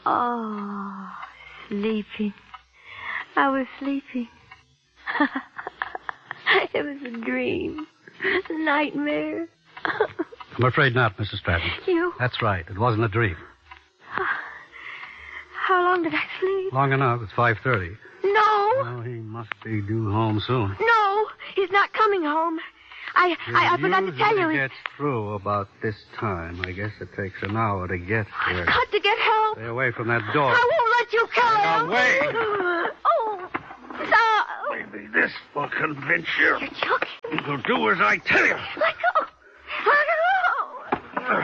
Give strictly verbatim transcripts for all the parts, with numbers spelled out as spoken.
Oh, sleeping. I was sleeping. It was a dream. A nightmare. I'm afraid not, Missus Stratton. You? That's right. It wasn't a dream. How long did I sleep? Long enough. It's five thirty. No. Well, he must be due home soon. No, he's not coming home. I I, I forgot to tell you. He gets through about this time. I guess it takes an hour to get there. I've got to get help. Stay away from that door. I won't let you kill him. Away. Oh, stop. Maybe this will convince you. You're joking. You'll do as I tell you. Let go. Let go.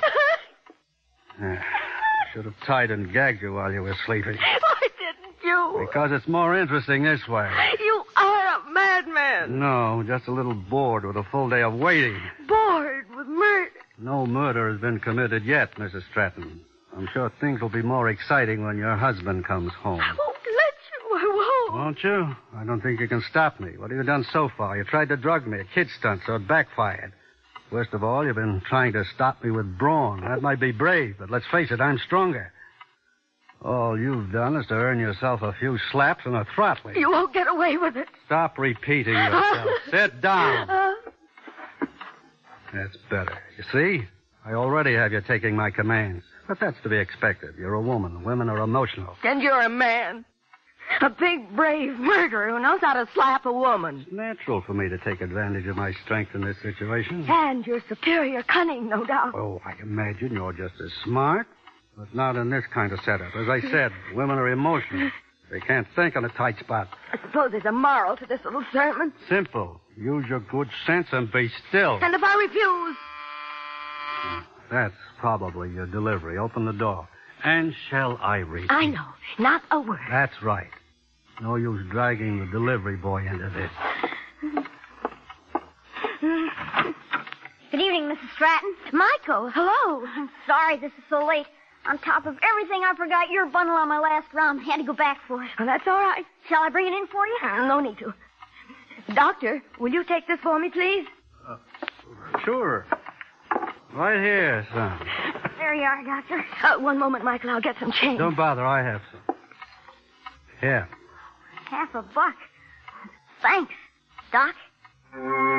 I should have tied and gagged you while you were sleeping. Why didn't you? Because it's more interesting this way. You are a madman. No, just a little bored with a full day of waiting. Bored with murder. No murder has been committed yet, Missus Stratton. I'm sure things will be more exciting when your husband comes home. I won't let you. I won't. Won't you? I don't think you can stop me. What have you done so far? You tried to drug me, a kid stunt, so it backfired. Worst of all, you've been trying to stop me with brawn. That might be brave, but let's face it, I'm stronger. All you've done is to earn yourself a few slaps and a throttling. You won't get away with it. Stop repeating yourself. Sit down. Uh, That's better. You see? I already have you taking my commands. But that's to be expected. You're a woman. Women are emotional. and you're a man. A big, brave murderer who knows how to slap a woman. It's natural for me to take advantage of my strength in this situation. And your superior cunning, no doubt. Oh, I imagine you're just as smart, but not in this kind of setup. As I said, women are emotional. They can't think on a tight spot. I suppose there's a moral to this little sermon. Simple. Use your good sense and be still. And if I refuse? That's probably your delivery. Open the door. And shall I read? I know. Not a word. That's right. No use dragging the delivery boy into this. Good evening, Missus Stratton. Michael, hello. I'm sorry this is so late. On top of everything, I forgot your bundle on my last round. Had to go back for it. Well, that's all right. Shall I bring it in for you? Uh, no need to. Doctor, will you take this for me, please? Uh, sure. Right here, son. There you are, Doctor. Uh, one moment, Michael. I'll get some change. Don't bother. I have some. Here. Half a buck. Thanks, Doc.